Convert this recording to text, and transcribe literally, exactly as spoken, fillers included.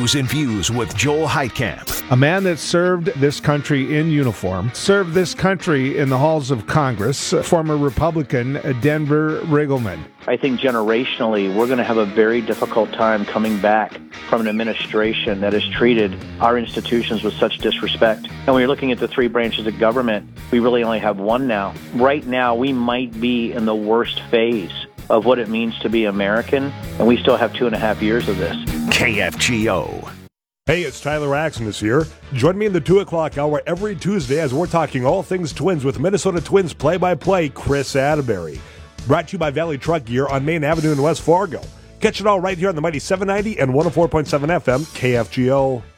News and Views with Joel Heitkamp. A man that served this country in uniform, served this country in the halls of Congress, former Republican Denver Riggleman. I think generationally, we're going to have a very difficult time coming back from an administration that has treated our institutions with such disrespect. And when you're looking at the three branches of government, we really only have one now. Right now, we might be in the worst phase of what it means to be American, and we still have two and a half years of this. K F G O. Hey, it's Tyler Axon here. Join me in the two o'clock hour every Tuesday as we're talking all things Twins with Minnesota Twins play-by-play Chris Atterbury. Brought to you by Valley Truck Gear on Main Avenue in West Fargo. Catch it all right here on the Mighty seven ninety and one oh four point seven F M K F G O.